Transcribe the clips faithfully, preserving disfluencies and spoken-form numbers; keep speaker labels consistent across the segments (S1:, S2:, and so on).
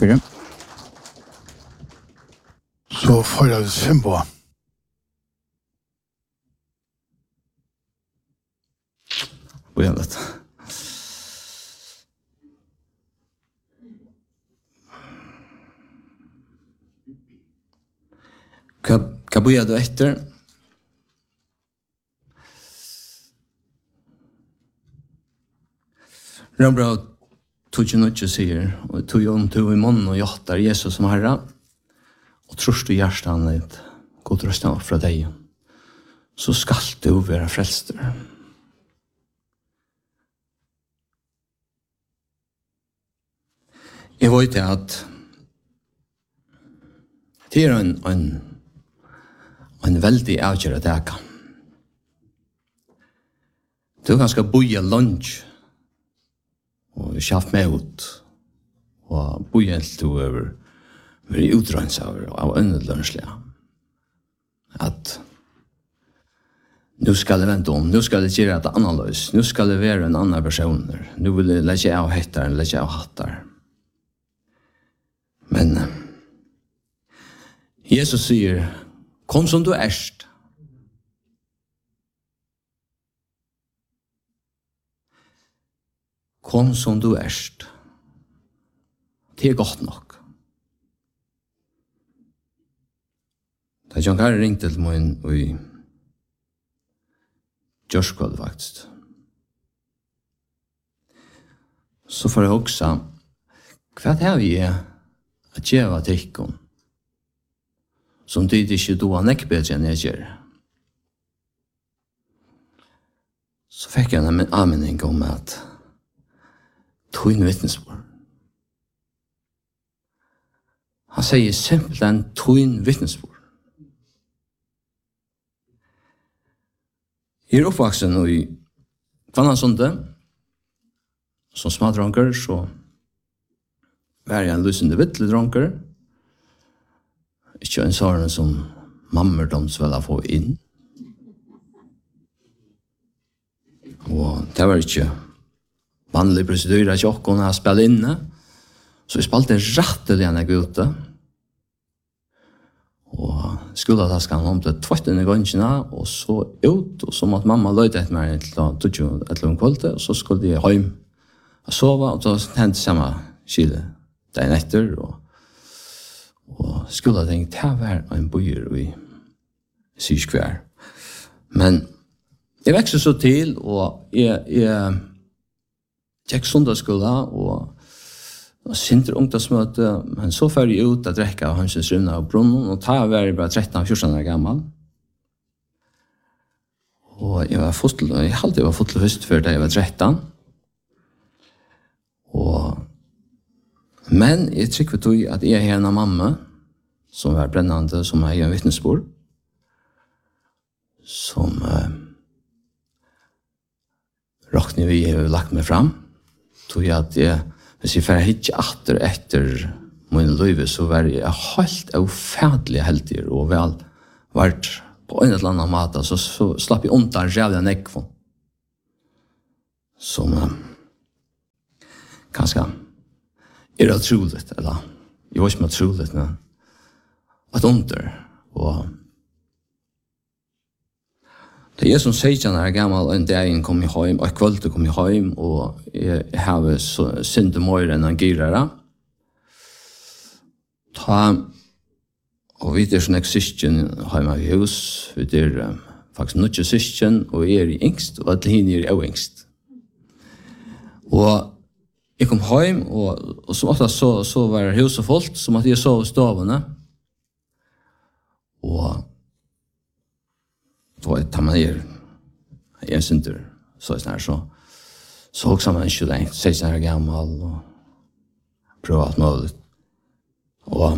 S1: for det. Så får jeg se på.
S2: Hvor er det? Hva, hva bor du etter? Rambra tog ju något säger och tog om tog i mån och jattar Jesus som Herre och tröst du hjärtan att god rösta upp från dig så skall du vara frälster. Jag vet att det är en, en, en väldigt avgörande dag. Du ganska boja lunch og kjaft med ut, og boja helt over, vi utrønsaver av underlønnslige, at nu skal det vente om, nu skal det gjøre det annerledes, nu skal det være en annen person, nu vil det legge av hettar, legge av hattar. Men Jesus sier, kom som du erst. Kom som du erst. Det er godt nok. Da John Carter ringte til meg i Jørskvall faktisk. Så får jeg også, hva er vi at gjøre til ikke som det ikke du har nekk bedre enn jeg gjør? Så fikk jeg en anmenning om at twin vittnesbord. Han sier simpelthen twin vittnesbord. Jeg er oppvaksen i Kvannasundet, som smadronker, så var jeg en lysende vittledronker, ikke en sånn som mammer de skulle få inn. Og det var ikke vanlig procedur att jag kunde spela inne. Så vi spelade rätteliga när ute. Och skulle ta skan om till tvätten gångerna och så ut och som att mamma löjde ett mig till att ju ett långt kväll och så skulle jag hem och sova och så hände samma skille dagen efter och och skulle ha tänkt här var en bojer i syskvär. Men jag växte så till och jag jag Tjekk sundagsskola og, og sinter ungdomsmøte, men så fører jeg ut at drekka av Hansens Runa og Brunnen, og ta var jeg bare tretton fjorton år gammal. Og jeg var fotel, jeg halte jeg var fotel høst før da jeg var tretton. Og, men jeg trykker tog at jeg har en mamma, som var brennande, som har en vittnesbord, som uh, råkner vi har lagt meg fram. Tog jeg at jeg, hvis jeg får ikke atter etter min liv, så var jeg helt ufædelig heldig og vel vært på en eller annen måte, så, så slapp jeg undan rævlig nekvån. Som uh, kanskje er det troligt, eller jeg vet ikke om det er troligt, men at under, og det er som sier når jeg er gammel, en dag kom jeg hjem, og kveld kom jeg hjem, og jeg har syndet mer enn en girere. Ta, og vi er sånn ek syskjen hjemme i hus, vi er um, faktisk nødje syskjen, og jeg er i yngst, og alle henne er også yngst. Og jeg kom hjem, og, og som ofte så, så var huset fullt, som at jeg sov i stovene, og då tar man ner jag syns så snart så så också man skulle inte säga så här gammal och prova att möjligt och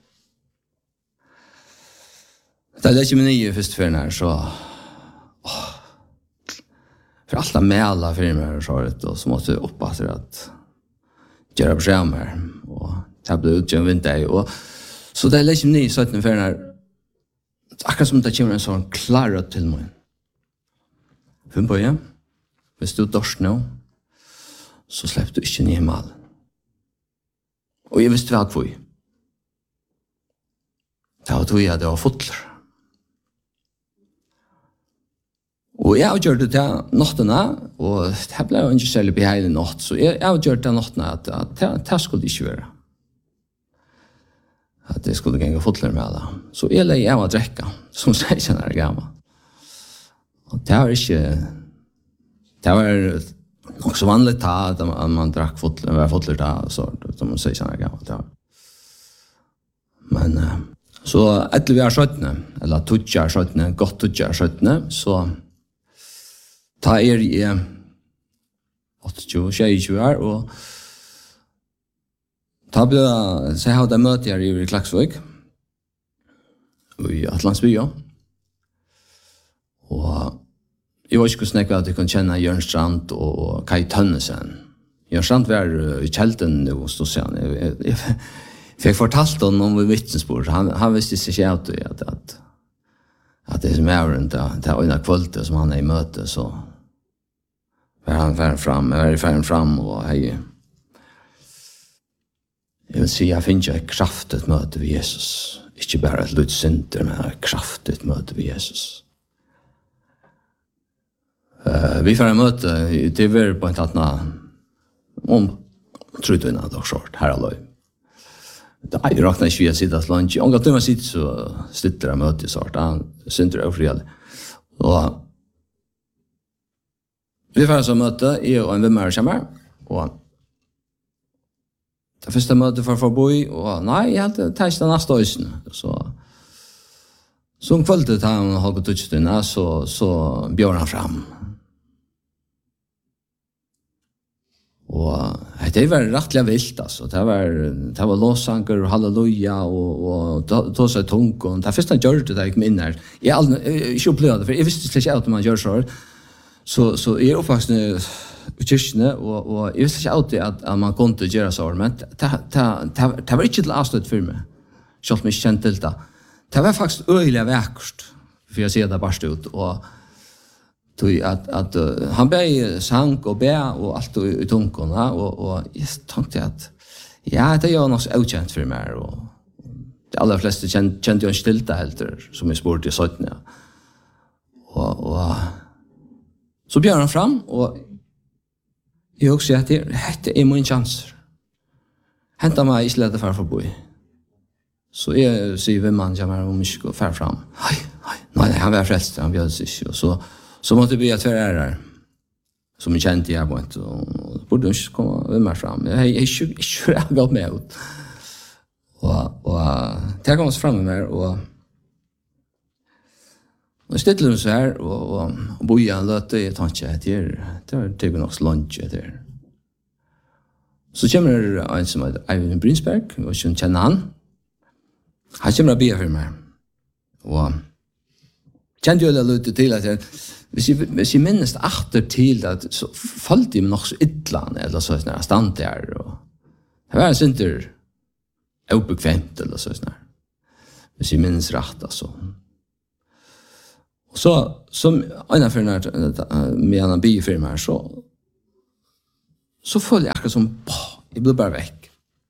S2: det är inte min nya först för när så åh, för alla med alla filmer så har det och så måste jag hoppas att göra programmer och ta bli utgång vinter och så det är liksom ny så att för när akkurat som det kommer en sånn klarhet til meg. Finn på igjen. Hvis du dørst nå, så slipper du ikke ned i malen. Og jeg visste vel hvor. Det var tog jeg det var fotler. Og jeg gjør det til nottene, og det ble jo ikke særlig behagelig natt, så jeg, jeg gjør det til nottene at, at det, det skulle ikke være. At det skulle gjenge fotler med det. Så jeg legger jeg å drekke, som sier ikke når jeg er gammel. Og det var ikke, det var nok så vanlig ta, at man, man drakk fotler, var fotler da, så, som man sier ikke når jeg er gammel. Det var. Men så etter vi er skjøttene, eller tutsi er skjøttene, godt tutsi er skjøttene, så ta er i åttiotjue, tjueåtte år, og ta ble, så jeg hadde møte her i Klaksvøk, i Atlantsbya, og jeg var ikke snakke at jeg kunne kjenne Jørn Strand og Kai Tønnesen. Jørn Strand var i kjelten nå, stod seg. Jeg, jeg, jeg, jeg fikk fortalt honom om vittnesbord, han, han visste ikke at, at, at, at det som er rundt, det er øyne kvølte som han er i møte, så var han færen fram, jeg var færen fram, og jeg, jeg vil si, jeg finner et kraftigt møte ved Jesus. Ikke bare et lydsynder, men et kraftigt møte ved Jesus. Uh, vi får en møte, det var på en tattna, om trudøyna og skjort, her er løy. Jeg råkner ikke vi har sittet lunch, om at du har sittet så stitter jeg møte i sort, han synder og frihet. Og vi får en møte, jeg og en vimmer kommer, og det første møte for å få bo i, og nei, jeg hadde tatt den neste øyne. Så, så om kvöldet da han holdt på tutstøyene, så, så bjør han fram. Og det var rettelig vilt, altså. Det var, det var låsanker og halleluja, og, og ta seg tung. Og det første han gjør det da jeg kom inn her, jeg har ikke opplevd det, for jeg visste ikke at man gjør så. Så, så jeg er oppvaksen i kyrkene, og, og jeg visste ikke alltid at, at man kunne gjøre så, men det, det, det, det var ikke til avstøtt for meg, selv om jeg ikke kjente til det. Det var faktisk øyelig vekkert, for jeg sier det bare ut, og at, at uh, han ble sang og be og alt i, i tungen, og, og jeg tenkte at ja, det gjør noe så ukjent for meg, og de aller fleste kjente, kjente jo en stilte helt, som jeg spurte i søtten, ja. Og, og så bjør han fram, og jeg også sier at dette er min chanser. Hentet meg ikke lette for å bo i. Så jeg sier hvem man kommer om ikke å fære fram. Hei, hei. Nei, han var frelst, han bjør seg ikke. Og så, så måtte jeg bli at hver er her, som jeg kjente jeg på en, og burde ikke komme hvem er fram. Jeg er ikke, ikke jeg gått med ut. Og, og det kom oss fram med meg, og Og stiller hun så her, og, og, og boja en løte, jeg tar ikke etter, det var til nok lunch etter. Så kommer en som heter Eivind Brynsberg, og ikke kjenner han. Han kommer og bier for meg. Og kjente jo det løte til at jeg, hvis jeg, hvis jeg minnes atter til at, så falt jeg meg nok så ytland, eller så sånn her, stand der, og det var en synder obekvemt, eller så sånn her. Hvis jeg minnes rett, altså. Så som en av med en biofirma her, så så føler jeg akkurat som, boh, jeg ble bare vekk.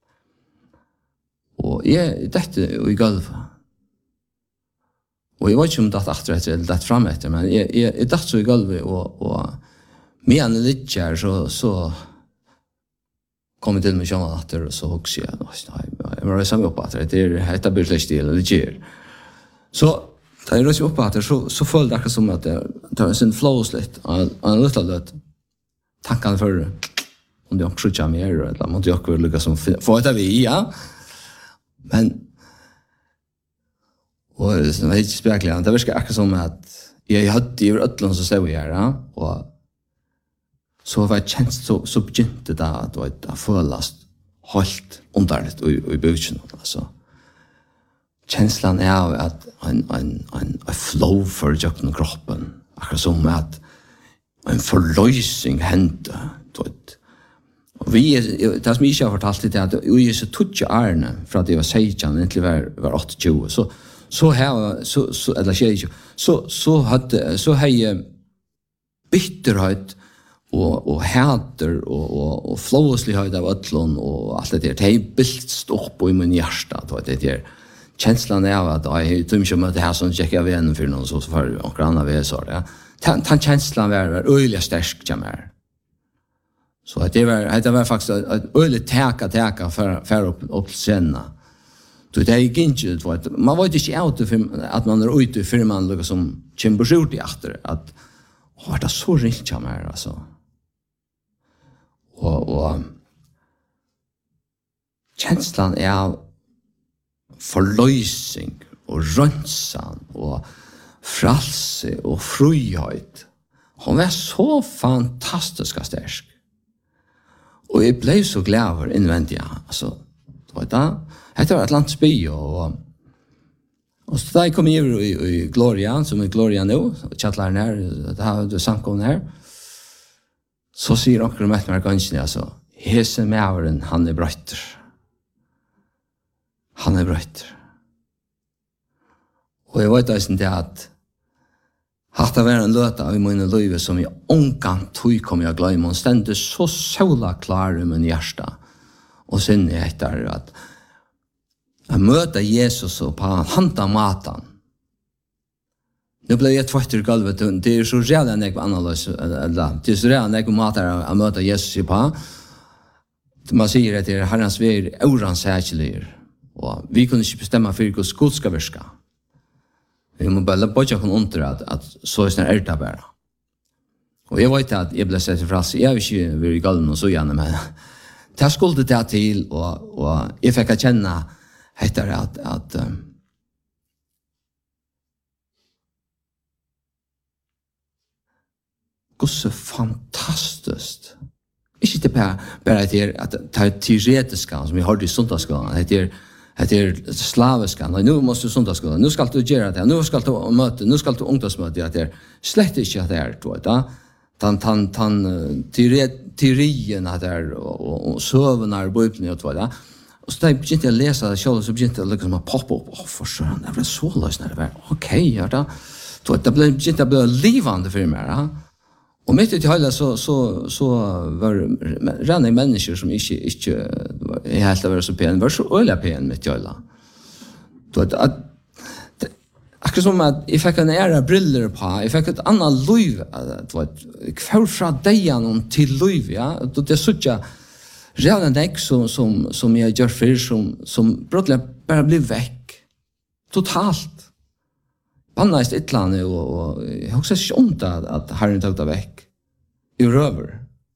S2: Og jeg dette i gulvet. Og jeg vet ikke om det er etter etter, eller det er frem etter, men jeg, jeg, jeg datt så i gulvet, og, og med en litt her, så, så kom jeg til med kjønne etter, og så hokser jeg, nei, jeg må reise meg opp etter, det er etter blir slik stil, eller gjør. Så da jeg røser opp etter, så, så følte jeg akkurat som at det, det var en sin flows litt, og en liten løt, tankene for om det også ikke er mer, eller om det også vil lykkes som få etter vi, ja. Men, og det var ikke spekelig, det virker akkurat som at jeg hadde i Øtland som stod her, ja, og så var jeg kjent, så, så begynte det at det føles helt underligt i, i bygden, altså. Känslan är av att en en en en flow för jökna kroppen. Akkurat som att en förlösning hände. Och vi det som jag har fortalt det att vi är så tutja arne för att det var sejjan egentligen var var åttio så så här så så eller tjugo så så hade så hej bitterhet og, og hater og, og, og flåslighet av øtlån og alt det der. Det er bildt opp i min hjärsta. Det er känslan av at jeg tror ikke om at det her som ikke jeg vet for noen så for noen annen ved så det. Den känslan var øyelig sterk til meg. Så det var, det var faktisk et øyelig teka teka for, for opp, opp til scenen. Det er ikke ut, man var ikke ute at man er ute før man liksom kommer skjort i etter, at å, det er så rikt til meg, altså. Og, og känslan av forløsning og rønsan og fralse og frihet. Hun var så fantastisk sterk. Og jeg ble så glad over innvendig. Altså, det var da, det var et landsby, og, og så da jeg kom over i, i Gloria, som er Gloria nå, kjattleren her, det har du samkommet her, så sier onker om etter meg ganske, altså, hese mæveren, han er brøyter. Han er brøyter. Og jeg vet også det at hatt det være en løte av mine liv som i omgang tog kom jeg glad i, men stendet så sola klar i min hjärsta og sinne etter at jeg møter Jesus og på handa maten. Nu blev jag tvått i golvet, det är så redan jag analys, det är så redan jag matar att möta Jesus i på. Man säger att det är Herrens väg oransäkelig, och vi kunde inte bestämma för hur Gud ska virka. Vi må bara börja från under att, att så är det ärta bara. Och jag vet att jag blev sett i frans, jag vill inte vara i golven och så gärna, men det skulle det till, och, och jag fick att känna heter att, att um, så fantastiskt. Ikke det bare, bare til at det er teoretiske, som vi hørte i sundagsskolen, det er, det er slaviske, nå må du sundagsskolen, nå skal du gjøre det, nå skal du møte, nå skal du ungdomsmøte, det er slett ikke det er, tror jeg, den, den, den teorien at det er, og, og søvn er bøypene, tror jeg, og så da jeg begynte å lese det selv, så begynte jeg liksom å poppe opp, å, for søren, det ble så løsende, det var ok, ja, da, det ble, begynte å bli livende for meg, ja. Och mitt i hela så så så var rena människor som inte inte är helt över så pen var så öliga pen mitt i hela. Då att akkurat som att jag fick en era briller på, jag fick ett annat liv, det var kvar från dejan till liv, ja. Då det sådär redan det som som som jag gör för som som brottsliga bara blir väck totalt. Bannast ett land och, och jag har också sett att, att Herren tog det väck i röver.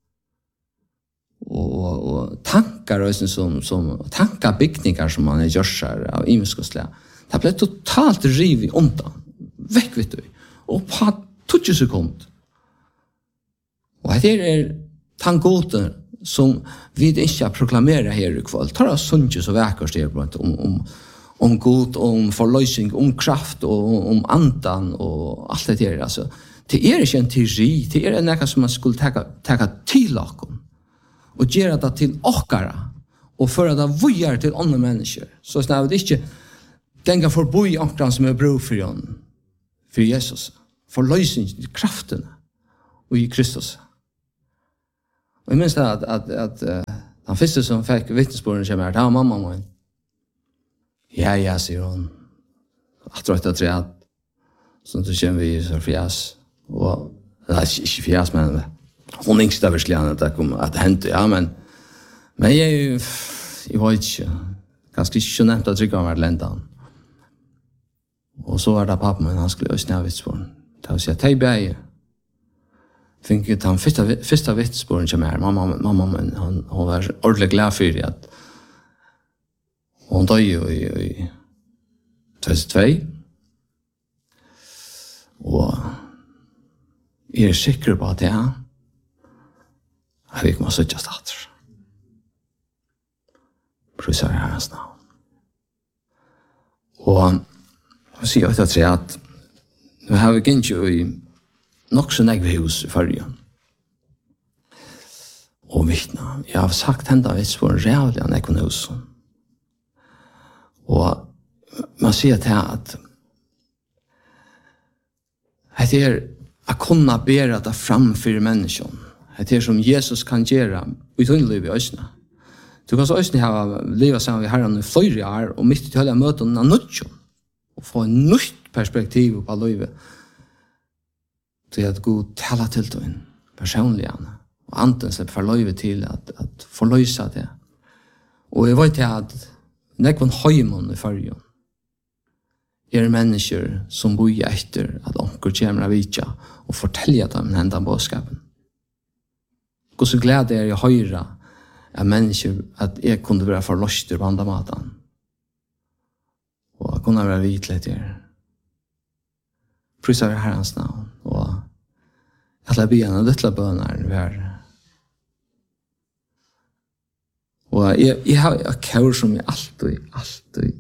S2: Och, och, och tankar som, som tankar byggningar som man gör sig av imenskosliga. Det blev totalt rivigt undan. Väck vet du. Och på tjugo sekund. Och det är tangoten som vi inte proklamerar här i kväll. Tar oss sundt så väckar det om, om om god, om forløsning, om kraft, og om andan, og alt det der. Altså, det er ikke en teori, det er noe som man skulle ta til åkken, og gjøre det til åkere, og føre det vujer til andre mennesker. Så snart det ikke ganger forbi åkeren som er brug for han, for Jesus. Forløsning, kraften, og i Kristus. Og jeg minns det at, at, at uh, den første som fikk vittnesbordene kommer her, det var mamma min. Ja, ja, sier hun. Jeg tror ikke det er sånn at du kommer vi så fjas. Og, det er ikke fjas, men hun yngste av virkelig at det kom at det hendte, ja, men men jeg, jeg var ikke ganske ikke så nevnt at trygge om hvert lendan. Og så var det pappa min, han skulle østne av vitsporen. Det var å si at hei, bæg, fikk jeg den første, første vitsporen som er, mamma, mamma min, hun, hun var ordentlig glad for at og hun døg jo i, i tjugotvå. Og jeg er sikker på at jeg har ikke må søtja stater. Prøver jeg hans navn. Og jeg sier etter tre at vi har ikke jo i nok så negve hus i fargen. Og vittna, jeg har sagt henda vits på en rævlig av negve hus. Og man sier til at det er å kunne bære det fram for mennesken. Det är som Jesus kan göra i din liv i ösna. Du kan så ösna ha livet sammen med Herren i flera år och mitt i hela möten av nutjon och få en nytt perspektiv på livet. Till att Gud tala till dig personligen och anten släpper för livet till att, att förlösa det. Och jag vet att nekvann höjmon i färgen är människor som bor efter att onker kommer av vitja och fortälja dem hända bådskapen. Och så glad är jag höra av människor att jag kunde vara förlöster på andra maten. Och kunna vara vitlet er. Prisar Herrens navn. Och alla bena lyssla bönar var. Och jag, jag har ett kör som jag alltid, alltid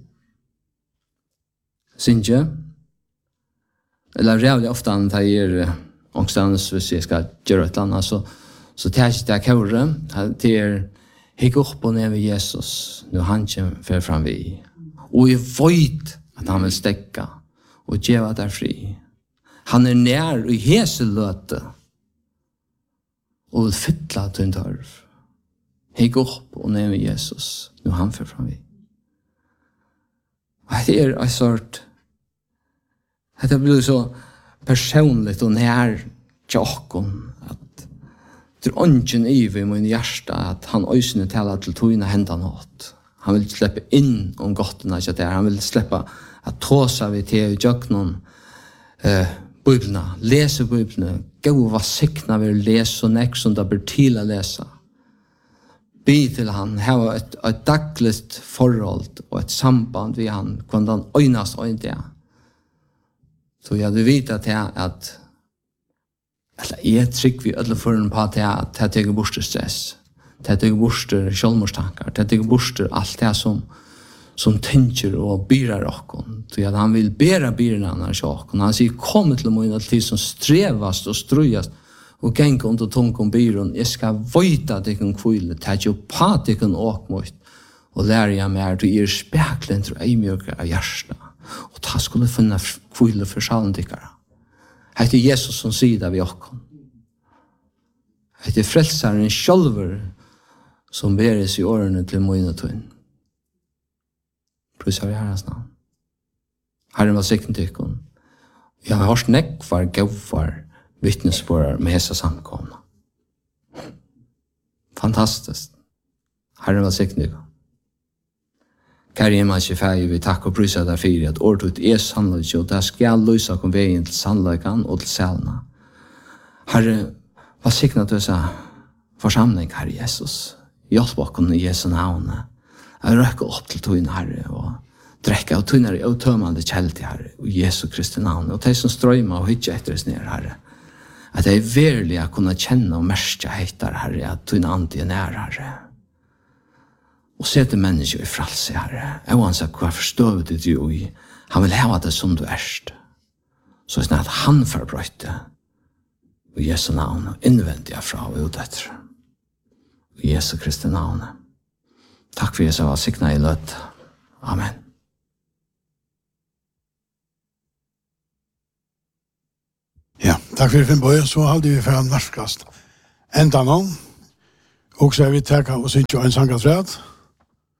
S2: synge. Eller rävligt ofta när jag är ångstans hvis jag ska göra ett annat så så tar jag det köret till higg upp och ner vid Jesus nu han kommer fram vi. Och jag vet att han vill stäcka och geva där fri. Han är nær i heselöte och vill fylla till en törv. Higg upp och ner vid Jesus nu han för fram vi. Det är en sort det blir så personligt och nær tjockon att det är ungen i vid min hjärta att han ösne talar till tojna hända något. Han vill släppa in om gottena så där. Han vill släppa att tåsa vid till och jöknon eh, bibelna, läsa bibelna, gå vad sikna vill läsa och näck som det blir till att läsa. Be till han, ha ett, ett dagligt förhåll och ett samband vid han, kunde han öjnas och inte. Så jag vet att jag att eller jag tryck vi alla förrän på att jag att jag bort stress. Det är bort självmordstankar, det är bort allt det som som tänker och byrar och så att han vill bära byrna annars och han säger kom till mig till som strävast och ströjas och gäng under tungan byrån jag ska vita det kan kvilla ta ju på det kan åk mot och lära jag mig att du är speklen tror jag mjölk av hjärta och ta skulle finna kvilla för självdikare. Det är Jesus som säger det vid oss. Det är frälsaren själver som bär sig i årene till mojna tøyn. Prisar i Herrens navn. Herren var sikten til ikon. Jeg har hørt nekvar gauvar vittnesbører med hessa samkomna. Fantastiskt. Herren var sikten til ikon. Kære hjemme ikke ferie, vi takk og prisar der fyrir at årtut er sannleik, og der skal løysa kom veien til sannleikan og til selna. Herre, var sikten til dessa forsamling, Herre Jesus. Hjelp oss i Jesu navn. Jeg røkker opp til tøyne, Herre, og drekker og tøyner i utømmende kjell til Herre, i Jesu Kristi navn. Og de som strømmer og hytter etter oss ned, Herre. At det er virkelig å kunne kjenne og merke heter, Herre, at tøyne andi er nær, Herre. Og sette mennesker i fralse, Herre. Jeg anser hva forstøvet du jo i. Han vil hava det som du erst. Så er at han forbrøyte i Jesu navn og innvendige fra og ut etter. I Jesu Kristi navn. Takk for Jesus og sikna i løt. Amen.
S1: Ja, takk for Finnbøy. Så hadde vi for en verskast. Enda noen. Og så er vi takket og synes jo en sangatræt.